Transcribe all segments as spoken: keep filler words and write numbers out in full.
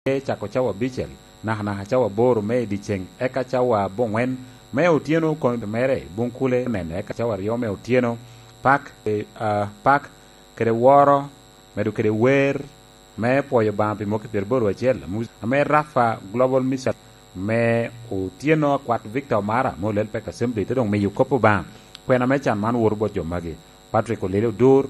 chako chawa bichel na na chawa boro me dicheng eka chawa bongwen me otieno kon mere bunkule nene eka chawa riome otieno pak uh, pak kede woro medu kede wer me poyo bampi moki per boro achel me rafa global mission me otieno kwat Victor Mara mo lel pek assembly te dong me yukopo bam kwena me chan man wor bot jomagi Patrick Olele Dur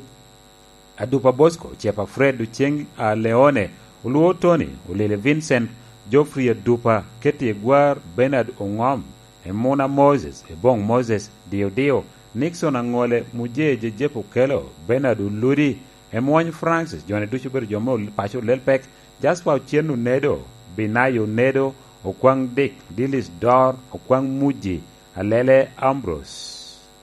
Adupa Bosco Chepa Fred Ducheng uh, Leone Uluo Tony Olele Vincent Geoffrey Adupa Keti Egwar Bernard Ongom Emona Moses Ebong Moses Dio Dio Nixon Angole Muje Jejepo Kelo Bernard Uludi Emwany Francis John Duchuber Jomo Pacho Lelpek Jasper Chienu Nedo Binayo Nedo Okwang Dick Dilis Dor Okwang Muji Alele Ambrose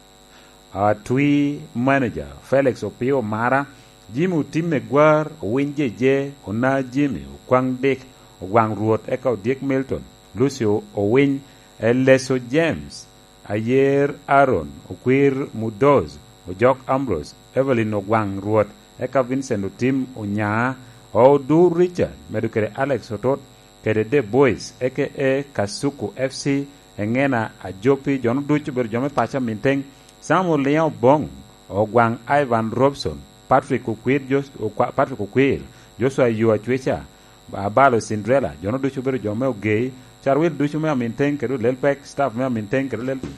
uh, Tui Manager Felix Opio Mara Jimu Time Gwar Winje Je Ona Jimmy Okwang Dick Okwang Ruot Eka Dick Milton Lucio Owin Eleso James Ayer Aaron Okwir Mudoz Ojok Ambrose Evelyn Okwang Ruot Eka Vincent Otim Onya Odu Richard Medukere Alex Otot Kede De Boys aka Kasuku F C Engena Ajopi John Duchuber Jome Pacha Minteng Samuel Leon Bong Ogwang Ivan Robson Patrick Okwir Jos Patrick Okwir Joshua Yua Chwecha Abalo Cinderella John Duchuber Jome Ogay Charwil Duchume Minteng Kedu Lelpek Staff Me Minteng Kedu Lel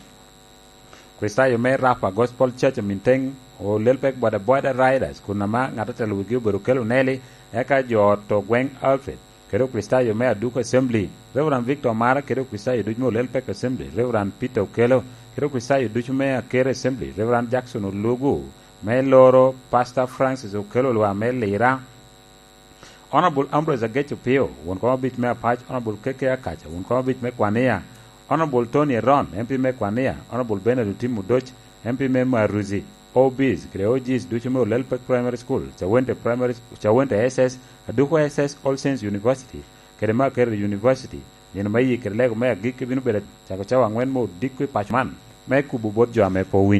Krista Yome Rafa Gospel Church Minteng O Lelpek Bada Boda Riders Kunama Ngata Lugu Berukelu Nelly Eka Joto Gweng Alfred Kero Krista Yome Aduka Assembly Reverend Victor Mara Kero Krista Yudujmo Lelpek Assembly Reverend Peter Okelo Kero Krista Yudujume Akere Assembly Reverend Jackson Olugu Meloro Pastor Francis Okelo Lua Melira Honorable Ambrose Agecho Pio Won Koma Bit Me Apach Honorable Keke Akacha Won Koma Bit Me Kwania Honorable Tony Ron M P Me Kwania Honorable Benedict Timu Doch M P Me Maruzi O Bs Creogis Duchume Lelpek Primary School Chawente Primary Chawente S S Aduko S S All Saints University Kerema Kere University Yenamayi Kerlego Me Agiki Binu Beret Chako Chawa Ngwen Mo Dikwe Pachman Me Kubu Bot Jame Po